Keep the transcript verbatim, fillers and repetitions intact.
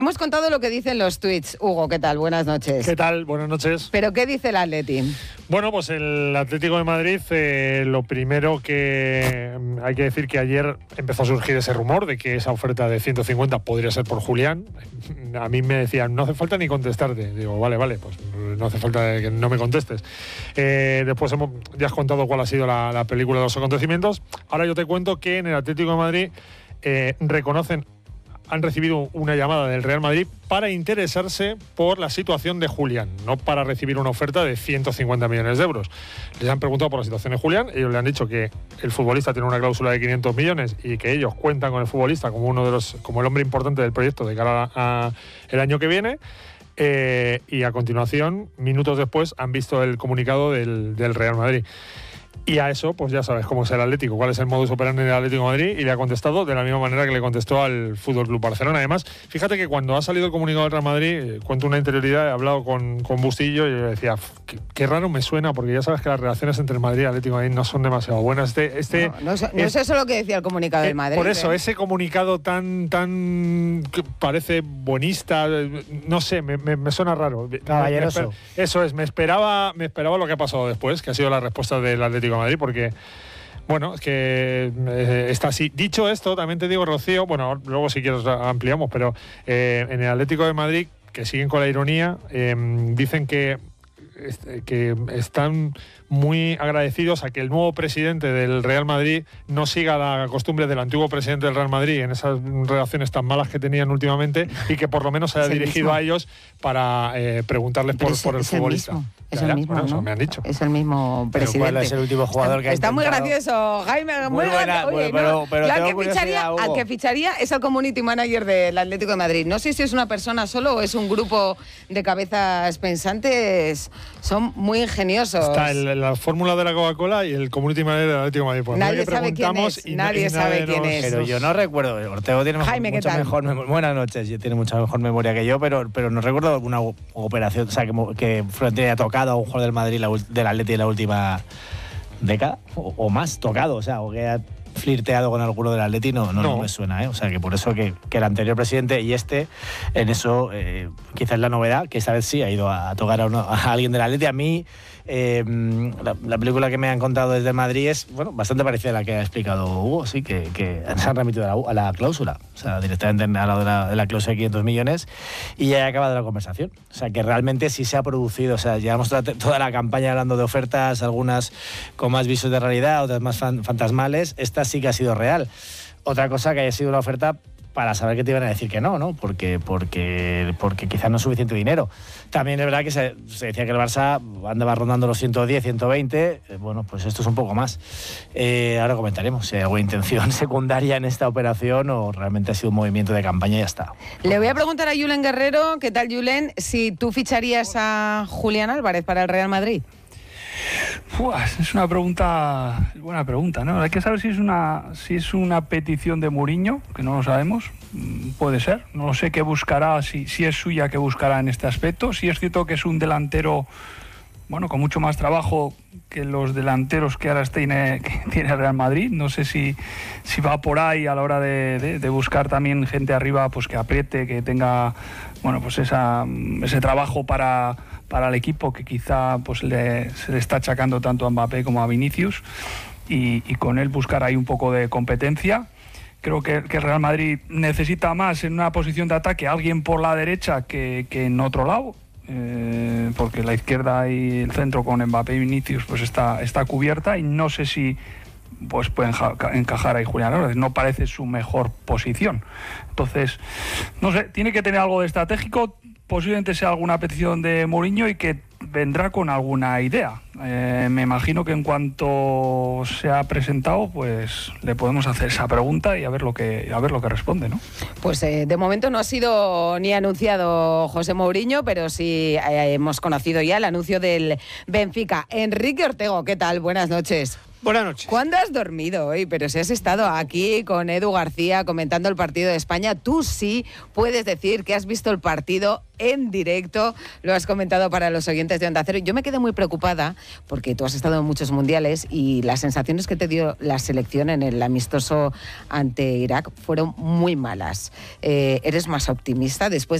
Hemos contado lo que dicen los tweets. Hugo, ¿qué tal? Buenas noches. ¿Qué tal? Buenas noches. ¿Pero qué dice el Atleti? Bueno, pues el Atlético de Madrid, eh, lo primero que hay que decir que ayer empezó a surgir ese rumor de que esa oferta de ciento cincuenta podría ser por Julián. A mí me decían, no hace falta ni contestarte. Digo, vale, vale, pues no hace falta que no me contestes. Eh, después hemos, ya has contado cuál ha sido la, la película de los acontecimientos. Ahora yo te cuento que en el Atlético de Madrid eh, reconocen han recibido una llamada del Real Madrid para interesarse por la situación de Julián, no para recibir una oferta de ciento cincuenta millones de euros. Les han preguntado por la situación de Julián, ellos le han dicho que el futbolista tiene una cláusula de quinientos millones y que ellos cuentan con el futbolista como uno de los, como el hombre importante del proyecto de cara a, a el año que viene. Eh, y a continuación, minutos después, han visto el comunicado del, del Real Madrid. Y a eso, pues ya sabes cómo es el Atlético, cuál es el modus operandi del Atlético de Madrid, y le ha contestado de la misma manera que le contestó al Fútbol Club Barcelona. Además, fíjate que cuando ha salido el comunicado del Real Madrid, eh, cuento una interioridad, he hablado con, con Bustillo y yo decía, qué, qué raro me suena, porque ya sabes que las relaciones entre el Madrid y el Atlético de Madrid no son demasiado buenas. Este, este no, no, es, no es, es eso lo que decía el comunicado eh, del Madrid. Por eso, ¿eh? ese comunicado tan, tan que parece buenista, no sé, me, me, me suena raro. Caballeroso. Me, me, eso es, me esperaba, me esperaba lo que ha pasado después, que ha sido la respuesta del Atlético de Madrid, porque bueno, es que eh, está así. Dicho esto, también te digo, Rocío, bueno, luego si quieres ampliamos, pero eh, en el Atlético de Madrid, que siguen con la ironía, eh, dicen que, que están muy agradecidos a que el nuevo presidente del Real Madrid no siga la costumbre del antiguo presidente del Real Madrid en esas relaciones tan malas que tenían últimamente, y que por lo menos se haya dirigido mismo a ellos para eh, preguntarles por, es, por el es futbolista. El mismo. Es ya, el ya, mismo, bueno, ¿no? Eso me han dicho. Es el mismo presidente. ¿Cuál es el último jugador está, que ha Está muy intentado? gracioso, Jaime. Muy, Muy buena, Oye, bueno, pero, no, pero yo al, tengo que ficharía, curiosidad, al Hugo. que ficharía es al community manager del Atlético de Madrid. No sé si es una persona solo o es un grupo de cabezas pensantes. Son muy ingeniosos. Está el, la fórmula de la Coca-Cola y el community manager del Atlético de Madrid. Pues nadie sabe quién es. Y nadie y sabe nadie quién nos, es. Pero yo no recuerdo. Ortego tiene mejor, Jaime, ¿qué mucho tal? mejor memoria. Buenas noches. Yo tiene mucha mejor memoria que yo, pero, pero no recuerdo alguna operación, o sea, que, que Florentino haya tocado a un jugador del Madrid, la, del Atleti en la última década o, o más tocado, o sea, o que ha flirteado con alguno del Atleti, no, no, no. no me suena, ¿eh? O sea, que por eso que, que el anterior presidente y este, en eso eh, quizás la novedad, que esta vez sí ha ido a tocar a, uno, a alguien del Atleti. A mí eh, la, la película que me han contado desde Madrid es, bueno, bastante parecida a la que ha explicado Hugo, sí, que, que se han remitido a la, a la cláusula, o sea, directamente a la de la, de la cláusula de quinientos millones, y ya ha acabado la conversación. O sea, que realmente sí se ha producido, o sea, llevamos toda, toda la campaña hablando de ofertas, algunas con más visos de realidad, otras más fan, fantasmales. Esta sí que ha sido real. Otra cosa que haya sido una oferta para saber que te iban a decir que no, ¿no? Porque, porque, porque quizás no es suficiente dinero. También es verdad que se, se decía que el Barça andaba rondando los ciento diez, ciento veinte. Eh, bueno, pues esto es un poco más. Eh, ahora comentaremos si hay alguna intención secundaria en esta operación o realmente ha sido un movimiento de campaña y ya está. Le voy a preguntar a Julen Guerrero, ¿qué tal, Julen? Si tú ficharías a Julián Álvarez para el Real Madrid. Uf, es una pregunta, buena pregunta, ¿no? Hay que saber si es una si es una petición de Mourinho, que no lo sabemos, puede ser. No sé qué buscará, si, si es suya, qué buscará en este aspecto. Si es cierto que es un delantero, bueno, con mucho más trabajo que los delanteros que ahora tiene, que tiene el Real Madrid. No sé si, si va por ahí a la hora de, de, de buscar también gente arriba, pues que apriete, que tenga, bueno, pues esa, ese trabajo para... para el equipo, que quizá pues le, se le está achacando tanto a Mbappé como a Vinicius, y, y con él buscar ahí un poco de competencia. Creo que, que el Real Madrid necesita más en una posición de ataque alguien por la derecha que, que en otro lado, eh, porque la izquierda y el centro con Mbappé y Vinicius pues está, está cubierta, y no sé si pues pueden encajar ahí Julián Álvarez. No parece su mejor posición. Entonces, no sé, tiene que tener algo de estratégico. Posiblemente sea alguna petición de Mourinho y que vendrá con alguna idea. Eh, me imagino que en cuanto se ha presentado, pues le podemos hacer esa pregunta y a ver lo que a ver lo que responde, ¿no? Pues eh, de momento no ha sido ni anunciado José Mourinho, pero sí eh, hemos conocido ya el anuncio del Benfica. Enrique Ortego, ¿qué tal? Buenas noches. Buenas noches. ¿Cuándo has dormido hoy? Pero si has estado aquí con Edu García comentando el partido de España, tú sí puedes decir que has visto el partido en directo, lo has comentado para los oyentes de Onda Cero. Yo me quedé muy preocupada porque tú has estado en muchos mundiales y las sensaciones que te dio la selección en el amistoso ante Irak fueron muy malas. Eh, ¿Eres más optimista después